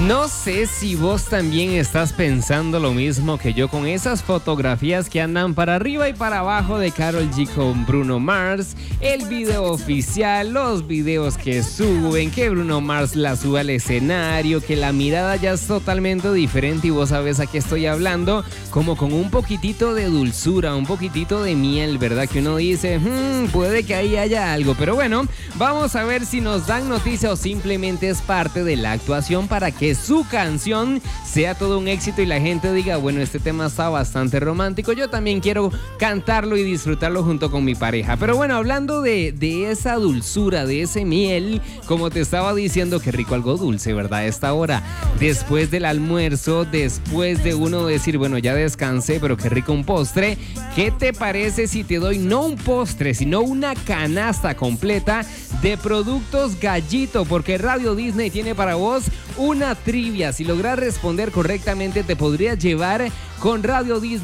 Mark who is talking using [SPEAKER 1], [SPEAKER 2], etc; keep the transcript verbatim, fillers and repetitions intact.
[SPEAKER 1] No sé si vos también estás pensando lo mismo que yo con esas fotografías que andan para arriba y para abajo de Karol G con Bruno Mars, el video oficial, los videos que suben, que Bruno Mars la sube al escenario, que la mirada ya es totalmente diferente y vos sabés a qué estoy hablando, como con un poquitito de dulzura, un poquitito de miel, ¿verdad? Que uno dice, hmm, puede que ahí haya algo, pero bueno, vamos a ver si nos dan noticia o simplemente es parte de la actuación para que su canción sea todo un éxito y la gente diga, bueno, este tema está bastante romántico, yo también quiero cantarlo y disfrutarlo junto con mi pareja. Pero bueno, hablando de, de esa dulzura, de ese miel, como te estaba diciendo, qué rico algo dulce, ¿verdad? A esta hora, después del almuerzo, después de uno decir, bueno, ya descansé, pero qué rico un postre, ¿qué te parece si te doy no un postre, sino una canasta completa de productos Gallito? Porque Radio Disney tiene para vos una trivia. Si logras responder correctamente, te podrías llevar con Radio Disney